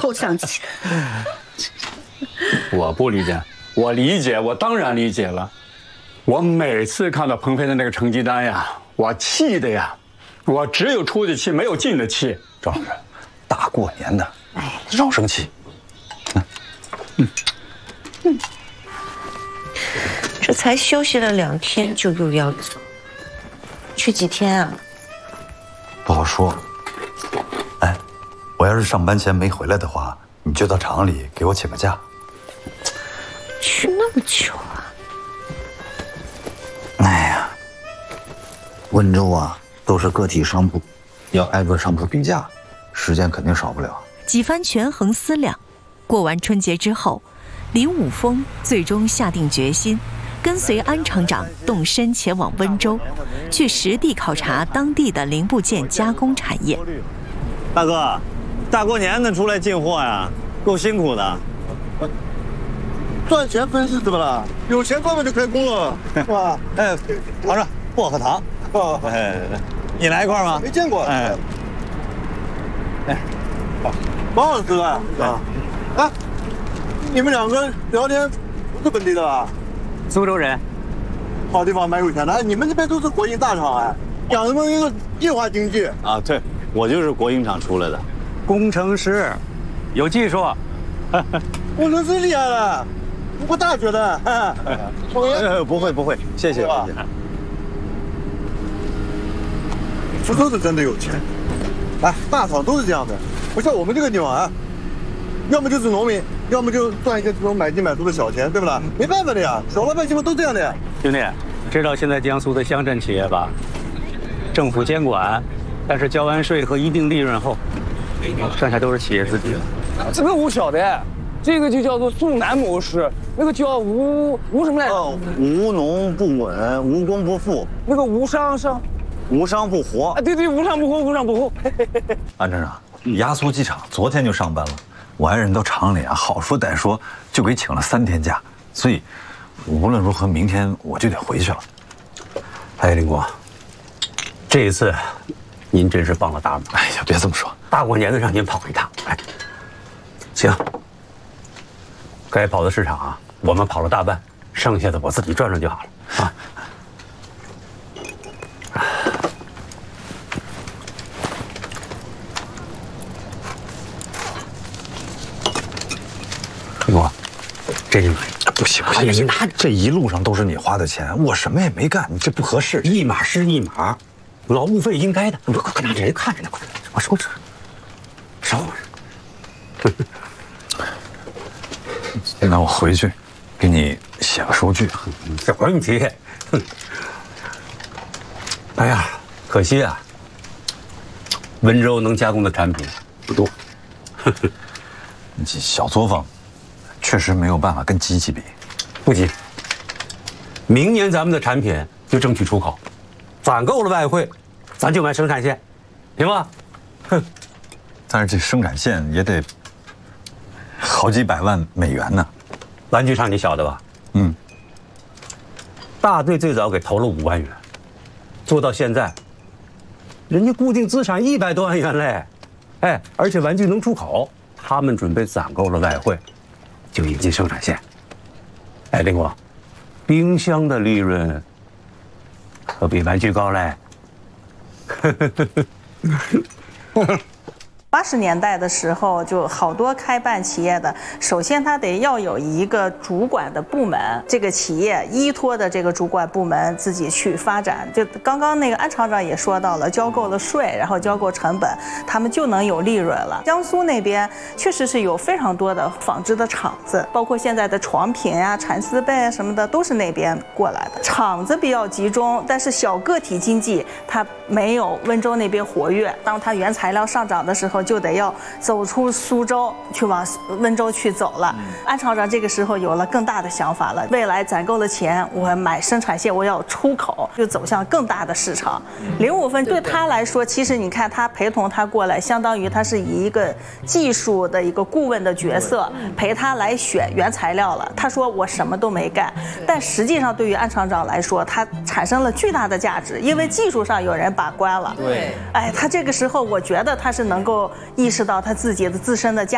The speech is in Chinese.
后想起。 我不理解，我理解，我当然理解了。我每次看到鹏飞的那个成绩单呀，我气的呀，我只有出的气，没有进的气。 赵老师，大过年的，少生气。 这才休息了2天，就又要走，去几天啊？ 不好说。哎，我要是上班前没回来的话，你就到厂里给我请个假。 去那么久啊？ 哎呀，温州啊，都是个体商铺，要挨个上铺病假，时间肯定少不了。 几番权衡思量，过完春节之后，林武峰最终下定决心，跟随安厂长动身前往温州，去实地考察当地的零部件加工产业。 大哥，大过年的出来进货呀，够辛苦的。 赚钱分是怎么了？有钱赚了就开工了，是吧？ 哎，尝尝薄荷糖。哎，你来一块吗？ 没见过。 哎， 蛮好吃的啊。哎，你们2个聊天不是本地的吧？ 苏州人， 好地方蛮有钱的。哎，你们这边都是国营大厂哎，讲什么一个计划经济啊？对，我就是国营厂出来的，工程师，有技术。 工程师厉害了，读过大学的。 不会，谢谢。 苏州是真的有钱，哎，大厂都是这样的，不像我们这个地方啊，要么就是农民，要么就赚一些这种买进买出的小钱，对不啦？没办法的呀，小老百姓们都这样的呀。 兄弟，知道现在江苏的乡镇企业吧？政府监管，但是交完税和一定利润后，剩下都是企业自己的。 这个我晓得，这个就叫做苏南模式，那个叫无什么来着？ 无农不稳，无功不富， 那个无商不活。 啊，对，无商不活。 安厂长，压缩机厂昨天就上班了，我爱人到厂里啊，好说歹说就给请了3天假，所以无论如何明天我就得回去了。 哎，林工，这一次您真是帮了大忙。 哎呀，别这么说， 大过年的让您跑一趟，哎，行，该跑的市场啊，我们跑了大半，剩下的我自己转转就好了啊。林工，这就不行，你拿这一路上都是你花的钱，我什么也没干，你这不合适。 一码是一码，劳务费应该的。快拿着，人看着呢，快，我收拾。收拾。 那我回去给你写个收据。 这没问题。哎呀，可惜啊，温州能加工的产品不多。 小作坊确实没有办法跟机器比。 不急，明年咱们的产品就争取出口，攒够了外汇，咱就买生产线，行吧？ 但是这生产线也得好几百万美元呢。 玩具厂你晓得吧？大队最早给投了5万元，做到现在，人家固定资产100多万元嘞，哎，而且玩具能出口，他们准备攒够了外汇，就引进生产线。哎，林工，冰箱的利润可比玩具高嘞。 80年代的时候，就好多开办企业的，首先他得要有一个主管的部门，这个企业依托的这个主管部门自己去发展。就刚刚那个安厂长也说到了，交够了税，然后交够成本，他们就能有利润了。江苏那边确实是有非常多的纺织的厂子，包括现在的床品呀、蚕丝被啊什么的，都是那边过来的。厂子比较集中，但是小个体经济它没有温州那边活跃。当它原材料上涨的时候，就得要走出苏州去往温州去走了。安厂长这个时候有了更大的想法了，未来攒够了钱，我买生产线，我要出口，就走向更大的市场。05分对他来说，其实你看他陪同他过来，相当于他是以一个技术的一个顾问的角色陪他来选原材料了。他说我什么都没干，但实际上对于安厂长来说，他产生了巨大的价值，因为技术上有人把关了。对，哎，他这个时候我觉得他是能够意识到他自己的自身的价值。